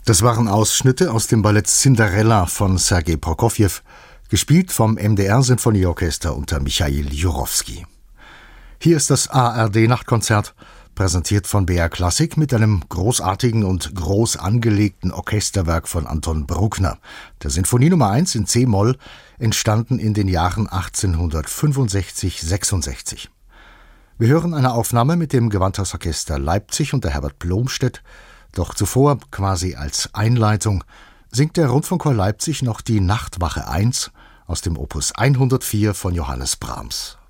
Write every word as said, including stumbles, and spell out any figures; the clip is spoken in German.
Das waren Ausschnitte aus dem Ballett Cinderella von Sergei Prokofjew, gespielt vom M D R-Sinfonieorchester unter Michail Jurowski. Hier ist das A R D-Nachtkonzert, präsentiert von B R Klassik mit einem großartigen und groß angelegten Orchesterwerk von Anton Bruckner, der Sinfonie Nummer eins in C-Moll, entstanden in den Jahren achtzehnhundertfünfundsechzig sechsundsechzig. Wir hören eine Aufnahme mit dem Gewandhausorchester Leipzig unter Herbert Blomstedt, doch zuvor, quasi als Einleitung, singt der Rundfunkchor Leipzig noch die Nachtwache eins aus dem Opus hundertvier von Johannes Brahms.